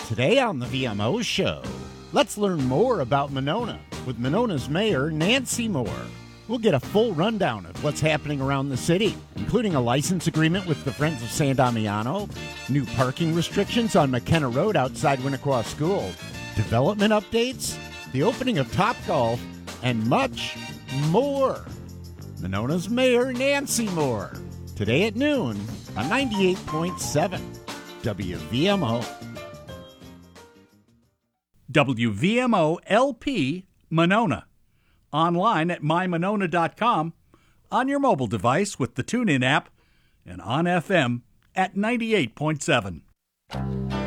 Today on the VMO Show, let's learn more about Monona with Monona's Mayor, Nancy Moore. We'll get a full rundown of what's happening around the city, including a license agreement with the Friends of San Damiano, new parking restrictions on McKenna Road outside Winnequa School, development updates, the opening of Topgolf, and much more. Monona's Mayor, Nancy Moore. Today at noon on 98.7 WVMO. WVMO LP Monona. Online at mymonona.com, on your mobile device with the TuneIn app, and on FM at 98.7.